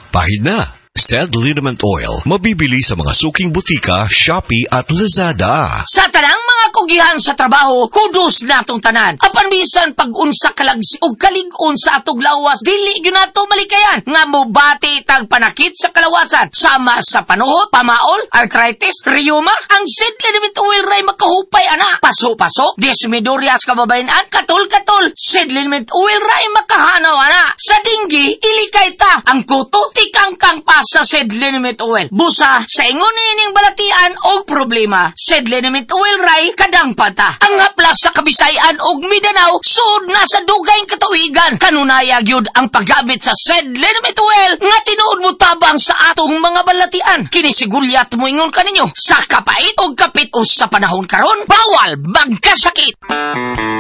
Pahid na. Sed Liniment Oil, mabibili sa mga suking butika, Shopee at Lazada. Sa tanang mga kugihan sa trabaho, kudos natong tanan. Apan bisan pag-unsa kalagsi o kalig-on sa atong lawas, dili yun nato malikayan. Nga mo bati tag panakit sa kalawasan. Sama sa panuhot, pamaol, arthritis, rheuma, ang Sed Liniment Oil ray makahupay ana. Paso-paso, dismidorias kababayan, katol-katol, Sed Liniment Oil ray makahanaw ana. Sa dinggi, ilikay ta. Ang kuto, tikangkang pa sa Sed Liniment Oil. Busa sa ingon ining balatian og problema, Sed Liniment Oil ray kadang pata. Ang haplas sa Kabisayan og Mindanao sud na sa dugay katuigan. Kanunaya gyud ang paggamit sa Sed Liniment Oil nga tinuod mo tabang sa atong mga balatian. Kini sigulyat mo ingon kaninyo sa kapait og kapit-os sa panahon karon, bawal magkasakit.